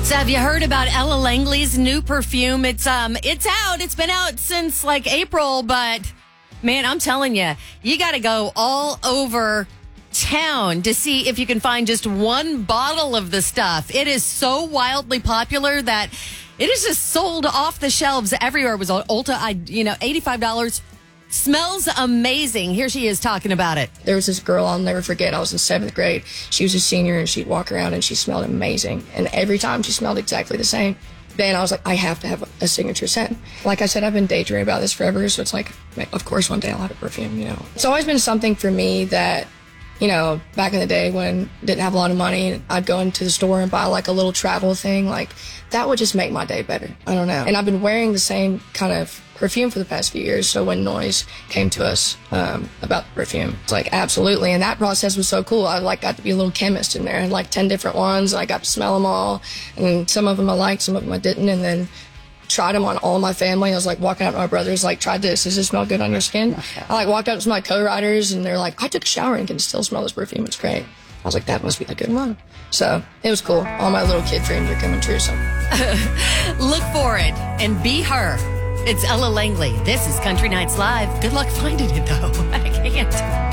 So have you heard about Ella Langley's new perfume? It's out. It's been out since like April, but man, I'm telling you, you got to go all over town to see if you can find just one bottle of the stuff. It is so wildly popular that it is just sold off the shelves everywhere. It was on Ulta, $85. Smells amazing. Here she is talking about it. There was this girl I'll never forget. I was in 7th grade. She was a senior, and she'd walk around, and she smelled amazing. And every time she smelled exactly the same. Then I was like, I have to have a signature scent. Like I said, I've been daydreaming about this forever, so it's like, of course, one day I'll have a perfume, It's always been something for me that, back in the day when I didn't have a lot of money, I'd go into the store and buy like a little travel thing. Like, that would just make my day better. I don't know. And I've been wearing the same kind of perfume for the past few years. So when Noise came to us about the perfume, it's like, absolutely. And that process was so cool. I got to be a little chemist in there. I had 10 different ones. I got to smell them all. And some of them I liked, some of them I didn't. And then tried them on all my family. I was walking out to my brothers, try this. Does this smell good on your skin? I walked up to my co-writers, and they're like, I took a shower and can still smell this perfume. It's great. I was like, that must be the good one. So it was cool. All my little kid dreams are coming true. So look for it and be her. It's Ella Langley. This is Country Nights Live. Good luck finding it, though. I can't.